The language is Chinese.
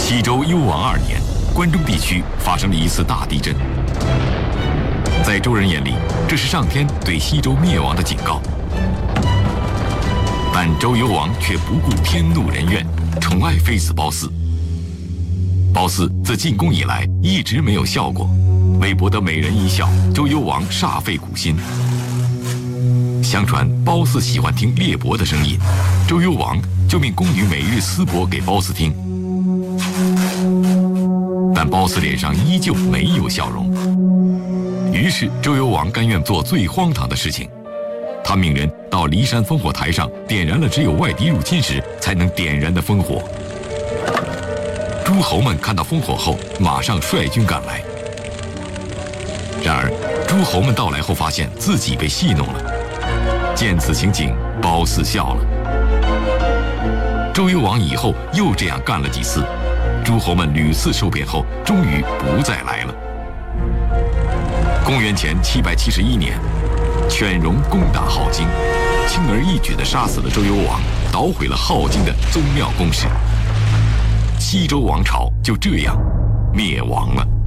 西周幽王2年，关中地区发生了一次大地震。在周人眼里，这是上天对西周灭亡的警告。但周幽王却不顾天怒人怨，宠爱妃子褒姒。褒姒自进宫以来一直没有笑过，为博得美人一笑，周幽王煞费苦心。相传褒姒喜欢听裂帛的声音，周幽王就命宫女每日撕帛给褒姒听。但褒姒脸上依旧没有笑容。于是周幽王甘愿做最荒唐的事情，他命人到骊山烽火台上点燃了只有外敌入侵时才能点燃的烽火。诸侯们看到烽火后，马上率军赶来。然而诸侯们到来后，发现自己被戏弄了。见此情景，褒姒笑了。周幽王以后又这样干了几次，诸侯们屡次受骗后，终于不再来了。公元前771年，犬戎攻打镐京，轻而易举地杀死了周幽王，捣毁了镐京的宗庙宫室。西周王朝就这样灭亡了。